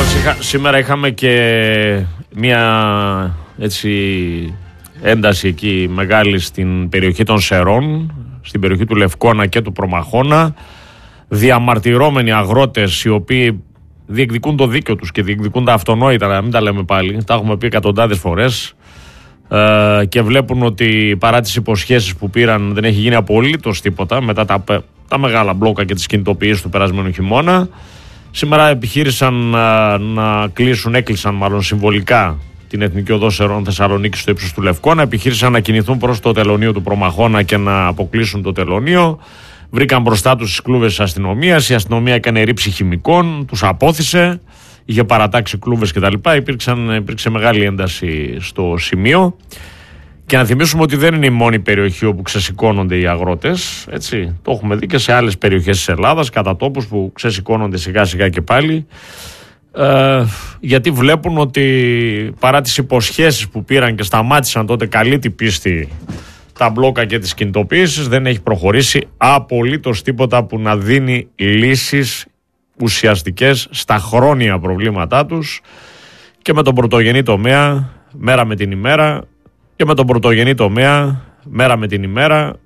σήμερα είχαμε και μια έτσι ένταση εκεί μεγάλη στην περιοχή των Σερών, στην περιοχή του Λευκώνα και του Προμαχώνα. Διαμαρτυρώμενοι αγρότες οι οποίοι διεκδικούν το δίκαιο τους και διεκδικούν τα αυτονόητα, να μην τα λέμε πάλι, τα έχουμε πει εκατοντάδες φορές, και βλέπουν ότι παρά τις υποσχέσεις που πήραν δεν έχει γίνει απολύτως τίποτα μετά τα μεγάλα μπλόκα και τις κινητοποιήσεις του περασμένου χειμώνα. Σήμερα επιχείρησαν έκλεισαν μάλλον συμβολικά την Εθνική Οδό Σερών Θεσσαλονίκη στο ύψος του Λευκώνα. Επιχείρησαν να κινηθούν προς το τελωνείο του Προμαχώνα και να αποκλείσουν το τελωνείο. Βρήκαν μπροστά τους τις κλούβες της αστυνομίας. Η αστυνομία έκανε ρήψη χημικών, τους απόθυσε, είχε παρατάξει κλούβες κτλ. Υπήρξε μεγάλη ένταση στο σημείο. Και να θυμίσουμε ότι δεν είναι η μόνη περιοχή όπου ξεσηκώνονται οι αγρότες. Έτσι. Το έχουμε δει και σε άλλες περιοχές της Ελλάδας, κατά τόπους που ξεσηκώνονται σιγά σιγά και πάλι. Γιατί βλέπουν ότι παρά τις υποσχέσεις που πήραν και σταμάτησαν τότε καλή την πίστη τα μπλόκα και τις κινητοποιήσεις, δεν έχει προχωρήσει απολύτως τίποτα που να δίνει λύσεις ουσιαστικές στα χρόνια προβλήματά τους. Και με τον πρωτογενή τομέα, μέρα με την ημέρα, και με τον πρωτογενή τομέα, μέρα με την ημέρα,